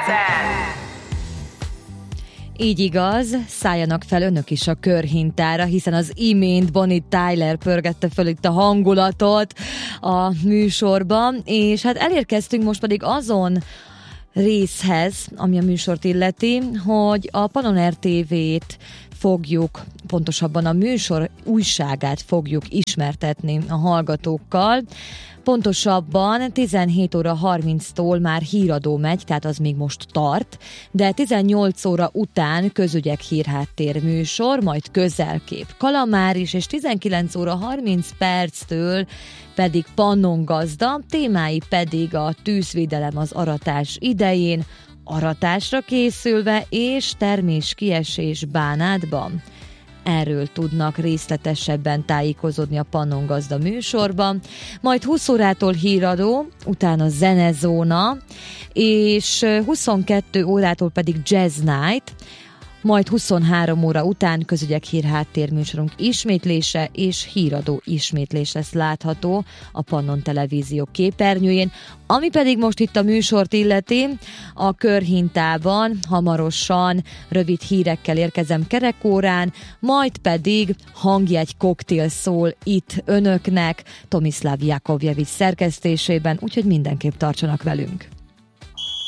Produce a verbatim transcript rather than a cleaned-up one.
Így igaz, szálljanak fel önök is a körhintára, hiszen az imént Bonnie Tyler pörgette föl itt a hangulatot a műsorban, és hát elérkeztünk most pedig azon részhez, ami a műsort illeti, hogy a Pannon té vét fogjuk, pontosabban a műsor újságát fogjuk ismertetni a hallgatókkal. Pontosabban tizenhét óra harminctól már híradó megy, tehát az még most tart, de tizennyolc óra után közügyek hírháttér műsor, majd közelkép Kalamár is, és tizenkilenc óra harminc perctől pedig Pannon gazda, témái pedig a tűzvédelem az aratás idején, aratásra készülve és terméskiesés Bánátban. Erről tudnak részletesebben tájékozódni a Pannon gazda műsorban, majd húsz órától híradó, utána zenezóna, és huszonkettő órától pedig Jazz Night, majd huszonhárom óra után közügyek hírháttér műsorunk ismétlése és híradó ismétlés lesz látható a Pannon Televízió képernyőjén, ami pedig most itt a műsort illeti, a körhintában hamarosan rövid hírekkel érkezem kerekórán, majd pedig hangjegy koktél szól itt önöknek Tomislav Jakovjevics szerkesztésében, úgyhogy mindenképp tartsanak velünk.